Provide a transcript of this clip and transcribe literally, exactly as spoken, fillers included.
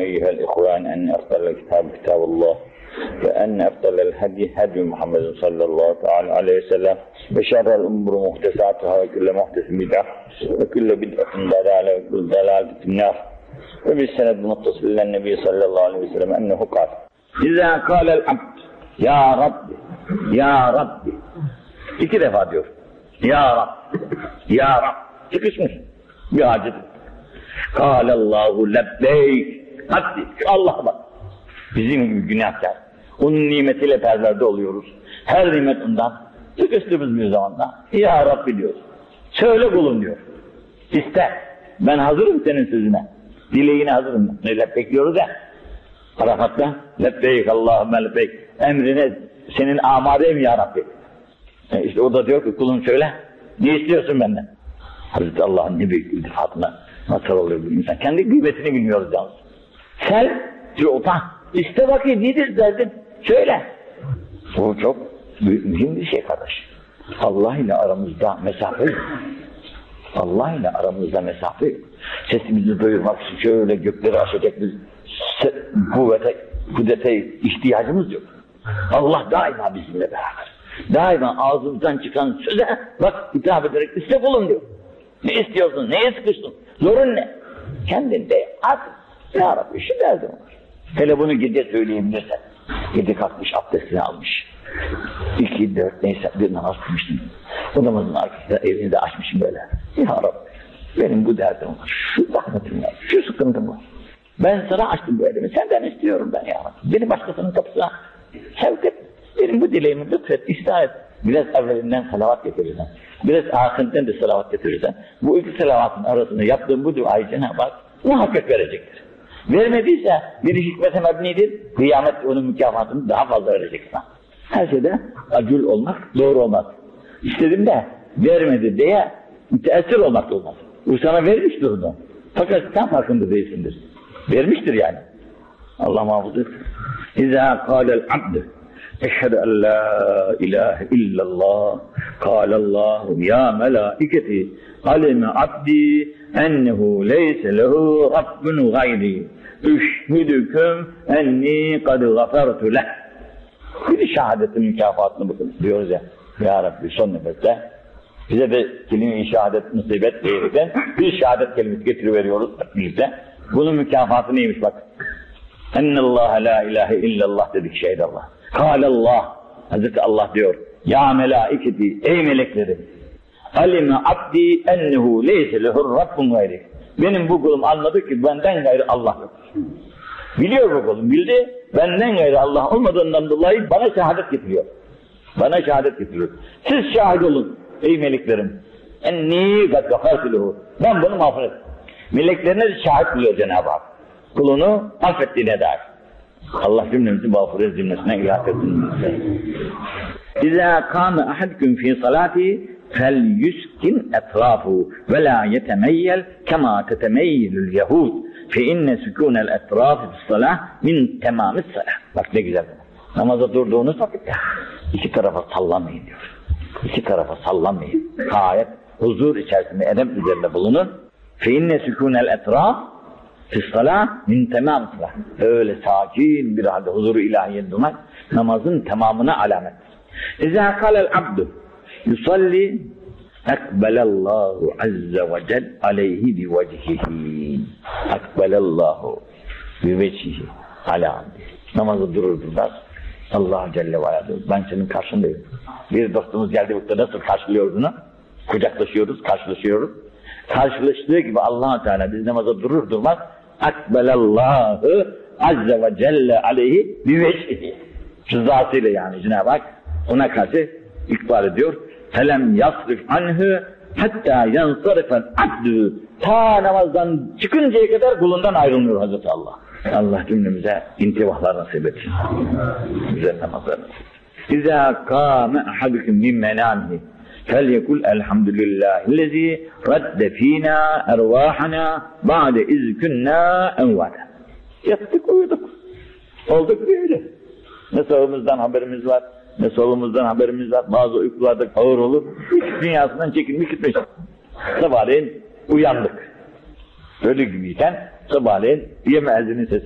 أيها الإخوان أن أفضل الكتاب كتاب الله وأن أفضل الهدي هدي محمد صلى الله تعالى عليه وسلم وشر الأمور محدثاتها وكل محدث بدعة وكل بدعة ضلالة وكل ضلالة في النار. وبالسند المتصل إلى النبي صلى الله عليه وسلم أنه قال: إذا قال العبد يا رب يا رب iki defa diyor. Ya Rab, Ya Rab. Çıkışmış. Bir hacet. Kâlallahu lebbeyk. Hadi Allah'a bak. Bizim gibi günahkar. Onun nimetiyle perverde oluyoruz. Her nimet ondan. Çıkıştığımız bir zamanda. Ya Rabbi diyor. Söyle kulum diyor. İste. Ben hazırım senin sözüne. Dileğine hazırım. Ne lebbeyk diyoruz ya. Arafat'ta. Lebbeyk Allahümme lebbeyk. Emrine senin amadeyim ya Rabbi. E işte o da diyor ki kulum söyle. Ne istiyorsun benden? Hazreti Allah'ın ne büyük iltifatına nasıl oluyor bu insan? Kendi gıybetini bilmiyoruz yalnız. Sen diyor utan. İste bakayım nedir derdin? Söyle. Bu çok büyük, mühim bir şey kardeş. Allah ile aramızda mesafe yok. Allah ile aramızda mesafe yok. Sesimizi duyurmak için şöyle gökleri aşacak bir kuvvete, kudrete ihtiyacımız yok. Allah daima bizimle beraber. Daima ağzımızdan çıkan söze bak hitap ederek iste kulum diyor. Ne istiyorsun? Neye sıkıştın? Zorun ne? Kendin de at. Ya Rabbi şu derdim var. Hele bunu gece söyleyebilirsen. Gece kalkmış abdestini almış. İki, dört neyse bir namaz kılmıştım. O namazın arkasında evini de açmışım böyle. Ya Rabbi benim bu derdim var. Şu zahmetim var. Şu sıkıntım var. Ben sana açtım bu elimi. Senden istiyorum ben ya Rabbi. Beni başkasının kapısına sevk et. Benim bu dileğimi lütfet, ıslah et. Biraz evvelinden salavat getirirsen, biraz ahirinden de salavat getirirsen, bu iki salavatın arasında yaptığım bu duayı Cenab-ı Hak muhakkak verecektir. Vermediyse bir hikmet-i mebnidir, kıyamet onun mükafatını daha fazla verecek sana. Her şeyde acul olmak doğru olmaz. İstedim de vermedi diye müteessir olmak da olmaz. O sana vermiştir onu. Fakat sen farkında değilsindir. Vermiştir yani. Allah muhafaza etsin. İzâ kâlel abd eşhedü en la ilahe illallah kâlallahu ya melâiketi alime abdi ennehu leyse lehu rabbun gayri üşhidüküm enni kad gafertu leh. Bir şehadetin mükafatını bakın diyoruz ya. Ya Rabbi son nefeste bize de kelime-i şehadet musibet değilden bir şehadet kelimesi getiriveriyoruz birlikte. Bunun mükafatı neymiş bak. Ennallâhe la ilahe illallah dedik şehit Allah. Kâlallah, Hazreti Allah diyor, ya melâiketi, ey meleklerim, alime abdi ennehu leyse lehur rabbun gayri. Benim bu kulum anladı ki benden gayrı Allah yok. Biliyor bu kulum, bildi, benden gayrı Allah olmadığından dolayı bana şehadet getiriyor. Bana şehadet getiriyor. Siz şahit olun, ey meleklerim, enni kad gafartu lehu. Ben bunu mağfiret. Meleklerine de şahit buluyor Cenab-ı Hak. Kulunu affettiğine dair. Allah cümlemizi mağfiret cümlesine ilhak etsin. İzâ kâme ahadküm fî salâti fel yuskin etrâfu ve lâ yetemeyyel kemâ tetemeyyelül yehûd fe inne sükûnel etrâfi fis-salâh min temâmis salâh. Bak ne güzel. Namaza durduğunuz vakitte iki tarafa sallamayın diyor. İki tarafa sallamayın. Gayet huzur içerisinde edep üzerinde bulunun. Fe inne sükûnel etrâf fis-salâh min temâmis salâh. Öyle sakin bir halde huzuru ilahiye durmak namazın tamamına alamettir. İzâ kâlel abdu yusalli ekbelallahu azze ve cel aleyhi bi vecihihi. Ekbelallahu bi vecihihi ala abdi. Namazı durur durmaz Allah Celle ve Ala diyor. Ben senin karşındayım. Bir dostumuz geldi burada nasıl karşılıyoruz onu? Kucaklaşıyoruz, karşılaşıyoruz. Karşılaştığı gibi Allah Teala biz namaza durur durmaz ekbelallahu azze ve celle aleyhi bi vecihihi. Rızasıyla yani Cenab-ı Hak ona karşı ikbal ediyor. Felem yasrif anhu hatta yansarifel abdü. Ta namazdan çıkıncaya kadar kulundan ayrılmıyor Hazreti Allah. Allah cümlemize intibahlar nasip etsin. Güzel namazlar nasip etsin. İzâ kâme ahadüküm min menâmihi felyekul elhamdülillâhillezî radde fînâ ervâhanâ ba'de izkünnâ envâda. Yattık uyuduk. Olduk böyle. Ne sağımızdan haberimiz var, ne solumuzdan haberimiz var. Bazı uykularda ağır olur. Hiç dünyasından çekilmiş gitmiş. Sabahleyin uyandık. Öyle gibiyken sabahleyin yeme ezinin sesi